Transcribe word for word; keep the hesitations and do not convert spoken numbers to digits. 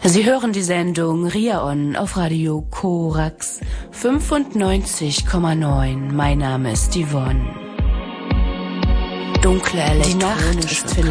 Sie hören die Sendung Riaon auf Radio Korax fünfundneunzig Komma neun. Mein Name ist Yvonne. Dunkle elektronische